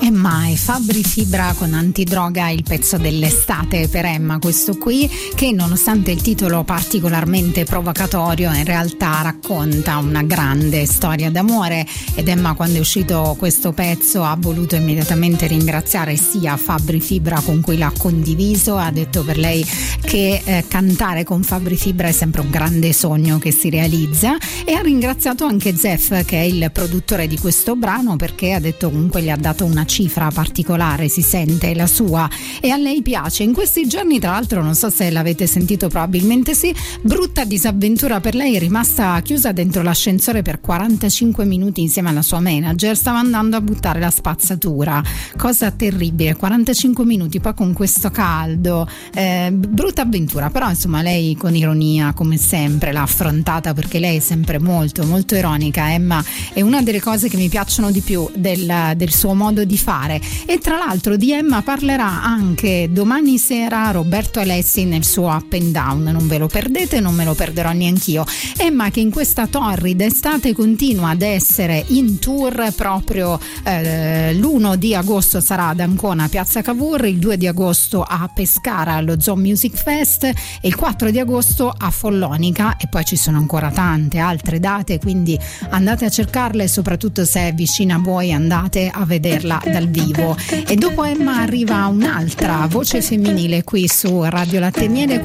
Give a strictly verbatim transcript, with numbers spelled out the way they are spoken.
Emma e Fabri Fibra con Antidroga, il pezzo dell'estate per Emma, questo qui, che nonostante il titolo particolarmente provocatorio in realtà racconta una grande storia d'amore. Ed Emma, quando è uscito questo pezzo, ha voluto immediatamente ringraziare sia Fabri Fibra con cui l'ha condiviso, ha detto per lei che eh, cantare con Fabri Fibra è sempre un grande sogno che si realizza, e ha ringraziato anche Zef, che è il produttore di questo brano, perché ha detto comunque gli ha dato una cifra particolare, si sente la sua, e a lei piace. In questi giorni, tra l'altro, non so se l'avete sentito, probabilmente sì, brutta disavventura per lei, è rimasta chiusa dentro l'ascensore per quarantacinque minuti insieme alla sua manager, stava andando a buttare la spazzatura, cosa terribile, quarantacinque minuti poi con questo caldo, eh, brutta avventura. Però insomma lei con ironia come sempre l'ha affrontata, perché lei è sempre molto molto ironica. Emma è una delle cose che mi piacciono di più del, del suo modo di fare. E tra l'altro di Emma parlerà anche domani sera Roberto Alessi nel suo Up and Down, non ve lo perdete, non me lo perderò neanch'io. Emma che in questa torrida estate continua ad essere in tour, proprio eh, l'primo di agosto sarà ad Ancona Piazza Cavour, il due di agosto a Pescara allo Zoo Music Fest e il quattro di agosto a Follonica, e poi ci sono ancora tante altre date, quindi andate a cercarle e soprattutto se è vicina a voi andate a vederla dal vivo. E dopo Emma arriva un'altra voce femminile qui su Radio Latte e Miele.